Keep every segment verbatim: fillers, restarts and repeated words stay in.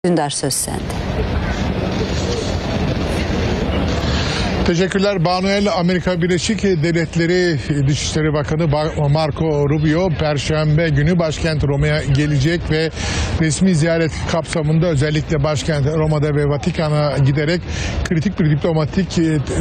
Dündar, söz sende. Teşekkürler Banuel. Amerika Birleşik Devletleri Dışişleri Bakanı Marco Rubio Perşembe günü başkent Roma'ya gelecek ve resmi ziyaret kapsamında özellikle başkent Roma'da ve Vatikan'a giderek kritik bir diplomatik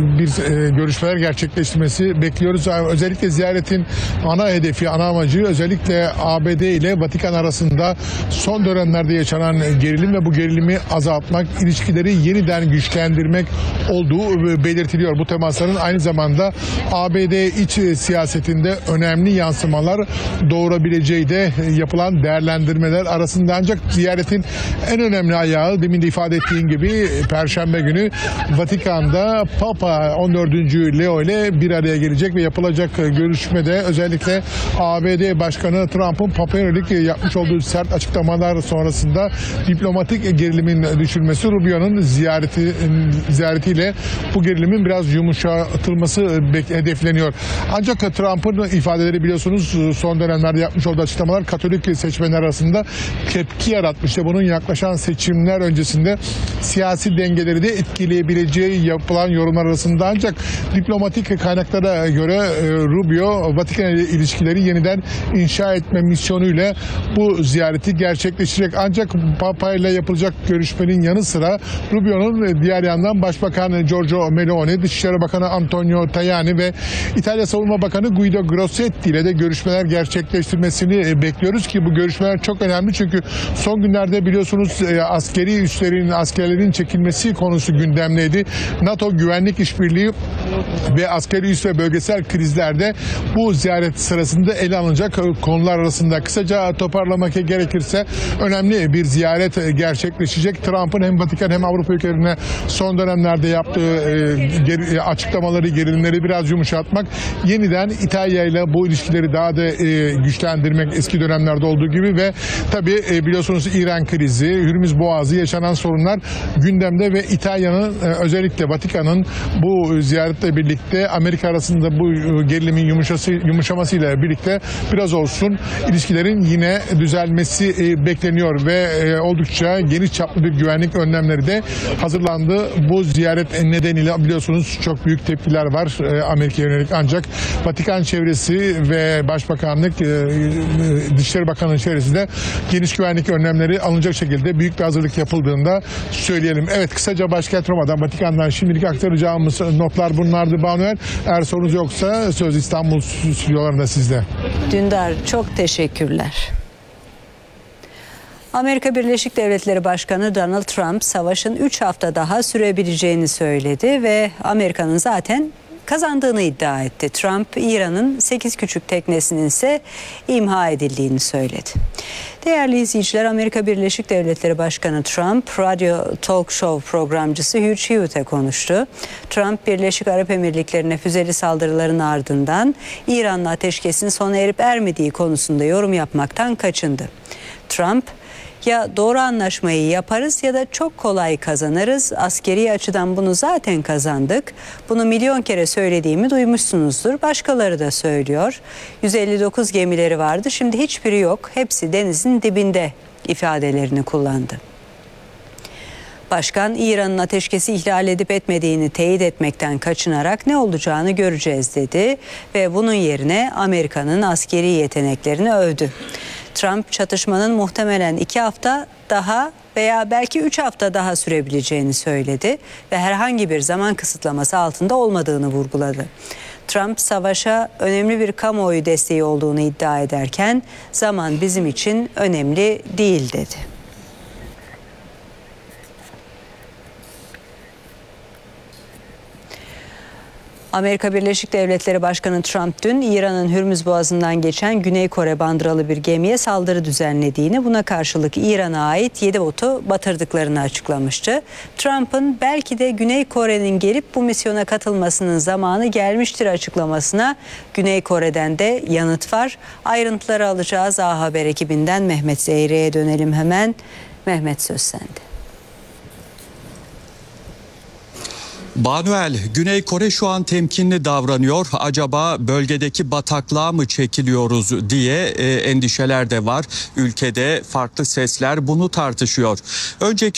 bir görüşmeler gerçekleştirmesi bekliyoruz. Özellikle ziyaretin ana hedefi, ana amacı özellikle A B D ile Vatikan arasında son dönemlerde yaşanan gerilim ve bu gerilimi azaltmak, ilişkileri yeniden güçlendirmek olduğu belirtiliyor. Bu temasların aynı zamanda A B D iç siyasetinde önemli yansımalar doğurabileceği de yapılan değerlendirmeler arasında. Ancak ziyaretin en önemli ayağı, demin de ifade ettiğim gibi, Perşembe günü Vatikan'da Papa on dördüncü Leo ile bir araya gelecek ve yapılacak görüşmede özellikle A B D Başkanı Trump'ın Papa'ya yönelik yapmış olduğu sert açıklamalar sonrasında diplomatik gerilimin düşürmesi, Rubio'nun ziyareti ziyaretiyle bu gerilimin biraz yumuşatılması hedefleniyor. Ancak Trump'ın ifadeleri, biliyorsunuz, son dönemlerde yapmış olduğu açıklamalar Katolik seçmenler arasında tepki yaratmıştı. Bunun yaklaşan seçimler öncesinde siyasi dengeleri de etkileyebileceği yapılan yorumlar arasında. Ancak diplomatik kaynaklara göre Rubio Vatikan ile ilişkileri yeniden inşa etme misyonuyla bu ziyareti gerçekleştirecek. Ancak Papa ile yapılacak görüşmenin yanı sıra Rubio'nun diğer yandan Başbakan Giorgio Meloni, Dışişleri Bakanı Antonio Tajani ve İtalya Savunma Bakanı Guido Grossetti ile de görüşmeler gerçekleştirmesini bekliyoruz ki bu görüşmeler çok önemli. Çünkü son günlerde biliyorsunuz askeri üslerin, askerlerin çekilmesi konusu gündemdeydi. NATO güvenlik işbirliği ve askeri üs ve bölgesel krizlerde bu ziyaret sırasında ele alınacak konular arasında. Kısaca toparlamak gerekirse önemli bir ziyaret gerçekleşecek. Trump'ın hem Vatikan hem Avrupa ülkelerine son dönemlerde yaptığı geri, açıklamaları, gerilimleri biraz yumuşatmak, yeniden İtalya ile bu ilişkileri daha da e, güçlendirmek eski dönemlerde olduğu gibi ve tabii e, biliyorsunuz İran krizi, Hürmüz Boğazı, yaşanan sorunlar gündemde ve İtalya'nın e, özellikle Vatikan'ın bu ziyaretle birlikte Amerika arasında bu gerilimin yumuşası, yumuşamasıyla birlikte biraz olsun ilişkilerin yine düzelmesi e, bekleniyor ve e, oldukça geniş çaplı bir güvenlik önlemleri de hazırlandı. Bu ziyaret nedeniyle biliyorsunuz çok büyük tepkiler var e, Amerika'ya yönelik, ancak Vatikan çevresi ve Başbakanlık, e, Dışişleri Bakanlığı çevresinde geniş güvenlik önlemleri alınacak şekilde büyük bir hazırlık yapıldığında söyleyelim. Evet, kısaca başkent Roma'dan, Vatikan'dan şimdilik aktaracağımız notlar bunlardı Banuel. Eğer sorunuz yoksa söz İstanbul stüdyolarında sizde. Dündar, çok teşekkürler. Amerika Birleşik Devletleri Başkanı Donald Trump savaşın üç hafta daha sürebileceğini söyledi ve Amerika'nın zaten kazandığını iddia etti. Trump, İran'ın sekiz küçük teknesinin ise imha edildiğini söyledi. Değerli izleyiciler, Amerika Birleşik Devletleri Başkanı Trump, radyo talk show programcısı Hugh Hewitt'e konuştu. Trump, Birleşik Arap Emirlikleri'ne füzeli saldırıların ardından İran'la ateşkesin sona erip ermediği konusunda yorum yapmaktan kaçındı. Trump, ya doğru anlaşmayı yaparız ya da çok kolay kazanırız. Askeri açıdan bunu zaten kazandık. Bunu milyon kere söylediğimi duymuşsunuzdur. Başkaları da söylüyor. yüz elli dokuz gemileri vardı. Şimdi hiçbiri yok. Hepsi denizin dibinde ifadelerini kullandı. Başkan, İran'ın ateşkesi ihlal edip etmediğini teyit etmekten kaçınarak ne olacağını göreceğiz dedi ve bunun yerine Amerika'nın askeri yeteneklerini övdü. Trump, çatışmanın muhtemelen iki hafta daha veya belki üç hafta daha sürebileceğini söyledi ve herhangi bir zaman kısıtlaması altında olmadığını vurguladı. Trump, savaşa önemli bir kamuoyu desteği olduğunu iddia ederken zaman bizim için önemli değil dedi. Amerika Birleşik Devletleri Başkanı Trump dün İran'ın Hürmüz Boğazı'ndan geçen Güney Kore bandıralı bir gemiye saldırı düzenlediğini, buna karşılık İran'a ait yedi botu batırdıklarını açıklamıştı. Trump'ın belki de Güney Kore'nin gelip bu misyona katılmasının zamanı gelmiştir açıklamasına Güney Kore'den de yanıt var. Ayrıntıları alacağız. A Haber ekibinden Mehmet Zeyre'ye dönelim hemen. Mehmet, söz sende. Banuel, Güney Kore şu an temkinli davranıyor. Acaba bölgedeki bataklığa mı çekiliyoruz diye e, endişeler de var. Ülkede farklı sesler bunu tartışıyor. Önceki